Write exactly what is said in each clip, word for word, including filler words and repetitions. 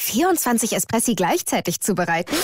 vierundzwanzig Espressi gleichzeitig zubereiten?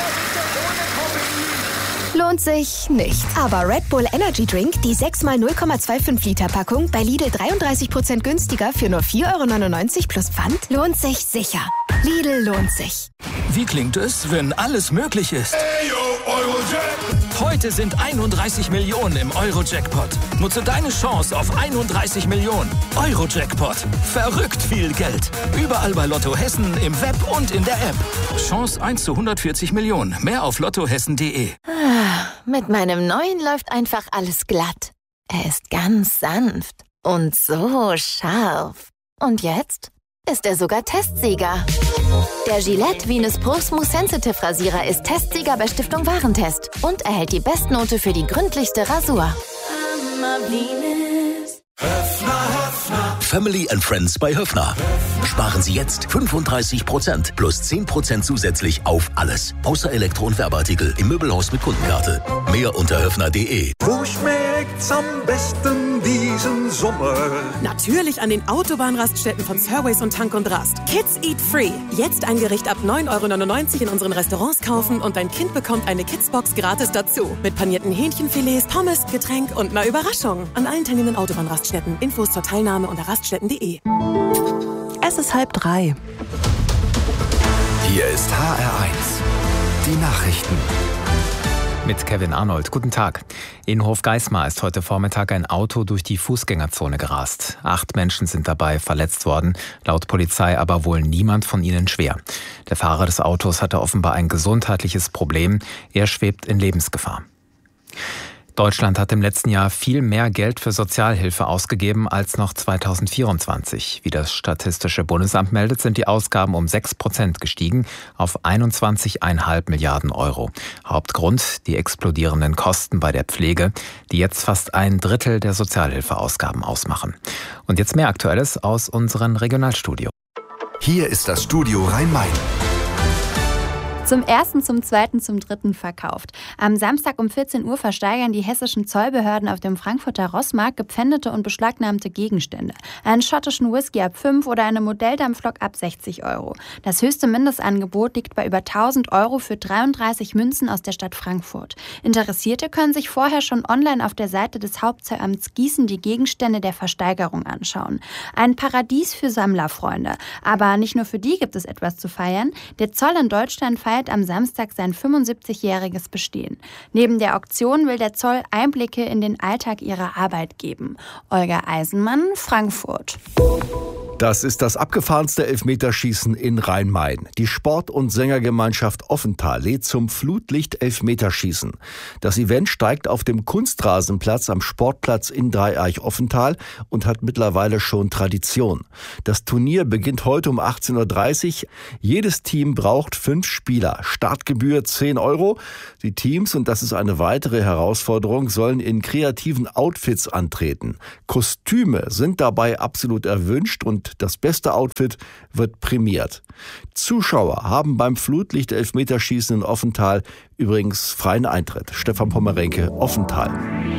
Lohnt sich nicht. Aber Red Bull Energy Drink, die sechs mal null Komma fünfundzwanzig Liter Packung, bei Lidl dreiunddreißig Prozent günstiger für nur vier Euro neunundneunzig plus Pfand, lohnt sich sicher. Lidl lohnt sich. Wie klingt es, wenn alles möglich ist? Heute sind einunddreißig Millionen im Euro-Jackpot. Nutze deine Chance auf einunddreißig Millionen. Euro-Jackpot. Verrückt viel Geld. Überall bei Lotto Hessen, im Web und in der App. Chance eins zu hundertvierzig Millionen. Mehr auf lottohessen punkt de. Ah, mit meinem neuen läuft einfach alles glatt. Er ist ganz sanft und so scharf. Und jetzt ist er sogar Testsieger. Der Gillette Venus Pro Smooth Sensitive Rasierer ist Testsieger bei Stiftung Warentest und erhält die Bestnote für die gründlichste Rasur. Family and Friends bei Höffner. Sparen Sie jetzt fünfunddreißig Prozent plus zehn Prozent zusätzlich auf alles. Außer Elektro- und Werbeartikel im Möbelhaus mit Kundenkarte. Mehr unter höffner punkt de. Wo schmeckt's am besten diesen Sommer? Natürlich an den Autobahnraststätten von Surways und Tank und Rast. Kids Eat Free. Jetzt ein Gericht ab neun Euro neunundneunzig in unseren Restaurants kaufen und dein Kind bekommt eine Kidsbox gratis dazu. Mit panierten Hähnchenfilets, Pommes, Getränk und einer Überraschung. An allen teilnehmenden Autobahnraststätten. Infos zur Teilnahme unter raststätten punkt de. Es ist halb drei. Hier ist H R eins. Die Nachrichten. Mit Kevin Arnold. Guten Tag. In Hofgeismar ist heute Vormittag ein Auto durch die Fußgängerzone gerast. Acht Menschen sind dabei verletzt worden, laut Polizei aber wohl niemand von ihnen schwer. Der Fahrer des Autos hatte offenbar ein gesundheitliches Problem. Er schwebt in Lebensgefahr. Deutschland hat im letzten Jahr viel mehr Geld für Sozialhilfe ausgegeben als noch zweitausendvierundzwanzig. Wie das Statistische Bundesamt meldet, sind die Ausgaben um sechs Prozent gestiegen auf einundzwanzig Komma fünf Milliarden Euro. Hauptgrund die explodierenden Kosten bei der Pflege, die jetzt fast ein Drittel der Sozialhilfeausgaben ausmachen. Und jetzt mehr Aktuelles aus unserem Regionalstudio. Hier ist das Studio Rhein-Main. Zum ersten, zum zweiten, zum dritten verkauft. Am Samstag um vierzehn Uhr versteigern die hessischen Zollbehörden auf dem Frankfurter Rossmarkt gepfändete und beschlagnahmte Gegenstände. Einen schottischen Whisky ab fünf oder eine Modelldampflok ab sechzig Euro. Das höchste Mindestangebot liegt bei über tausend Euro für dreiunddreißig Münzen aus der Stadt Frankfurt. Interessierte können sich vorher schon online auf der Seite des Hauptzollamts Gießen die Gegenstände der Versteigerung anschauen. Ein Paradies für Sammlerfreunde. Aber nicht nur für die gibt es etwas zu feiern. Der Zoll in Deutschland feiert am Samstag sein fünfundsiebzigjähriges Bestehen. Neben der Auktion will der Zoll Einblicke in den Alltag ihrer Arbeit geben. Olga Eisenmann, Frankfurt. Das ist das abgefahrenste Elfmeterschießen in Rhein-Main. Die Sport- und Sängergemeinschaft Offenthal lädt zum Flutlicht-Elfmeterschießen. Das Event steigt auf dem Kunstrasenplatz am Sportplatz in Dreieich-Offenthal und hat mittlerweile schon Tradition. Das Turnier beginnt heute um achtzehn Uhr dreißig. Jedes Team braucht fünf Spieler. Startgebühr zehn Euro. Die Teams, und das ist eine weitere Herausforderung, sollen in kreativen Outfits antreten. Kostüme sind dabei absolut erwünscht und das beste Outfit wird prämiert. Zuschauer haben beim Flutlicht-Elfmeterschießen in Offenthal übrigens freien Eintritt. Stefan Pommerenke, Offenthal.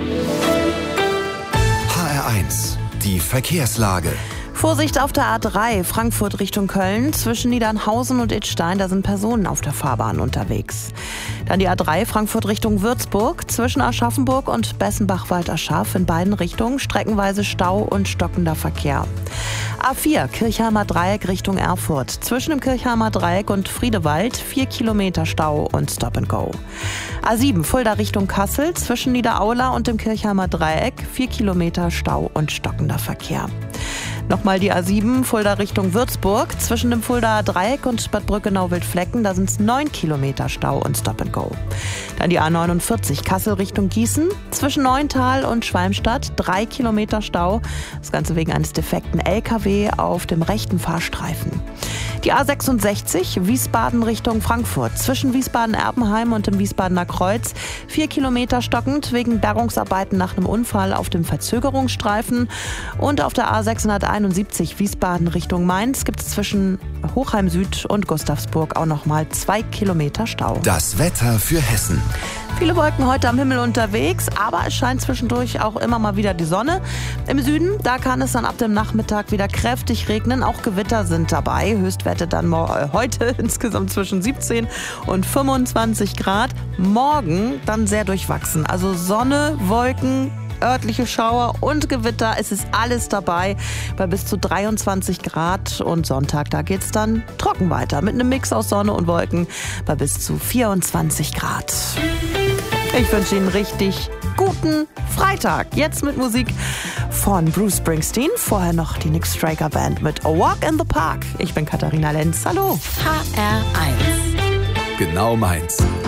H R eins. Die Verkehrslage. Vorsicht auf der A drei, Frankfurt Richtung Köln. Zwischen Niedernhausen und Idstein, da sind Personen auf der Fahrbahn unterwegs. Dann die A drei, Frankfurt Richtung Würzburg. Zwischen Aschaffenburg und Bessenbach-Walderschaff in beiden Richtungen streckenweise Stau und stockender Verkehr. A vier, Kirchheimer Dreieck Richtung Erfurt. Zwischen dem Kirchheimer Dreieck und Friedewald vier Kilometer Stau und Stop and Go. A sieben, Fulda Richtung Kassel. Zwischen Niederaula und dem Kirchheimer Dreieck vier Kilometer Stau und stockender Verkehr. Nochmal die A sieben, Fulda Richtung Würzburg. Zwischen dem Fuldaer Dreieck und Bad Brückenau-Wildflecken, da sind es neun Kilometer Stau und Stop and Go. Dann die A neunundvierzig, Kassel Richtung Gießen. Zwischen Neuntal und Schwalmstadt drei Kilometer Stau. Das Ganze wegen eines defekten L K W auf dem rechten Fahrstreifen. Die A sechsundsechzig, Wiesbaden Richtung Frankfurt. Zwischen Wiesbaden-Erpenheim und dem Wiesbadener Kreuz vier Kilometer stockend wegen Bergungsarbeiten nach einem Unfall auf dem Verzögerungsstreifen. Und auf der A sechshunderteinundvierzig einundsiebzig Wiesbaden Richtung Mainz gibt es zwischen Hochheim Süd und Gustavsburg auch noch mal zwei Kilometer Stau. Das Wetter für Hessen. Viele Wolken heute am Himmel unterwegs, aber es scheint zwischendurch auch immer mal wieder die Sonne. Im Süden, da kann es dann ab dem Nachmittag wieder kräftig regnen. Auch Gewitter sind dabei. Höchstwerte dann heute insgesamt zwischen siebzehn und fünfundzwanzig Grad. Morgen dann sehr durchwachsen. Also Sonne, Wolken, örtliche Schauer und Gewitter. Es ist alles dabei bei bis zu dreiundzwanzig Grad. Und Sonntag, da geht's dann trocken weiter mit einem Mix aus Sonne und Wolken bei bis zu vierundzwanzig Grad. Ich wünsche Ihnen richtig guten Freitag. Jetzt mit Musik von Bruce Springsteen. Vorher noch die Nick Striker Band mit A Walk in the Park. Ich bin Katharina Lenz. Hallo. H R eins. Genau meins.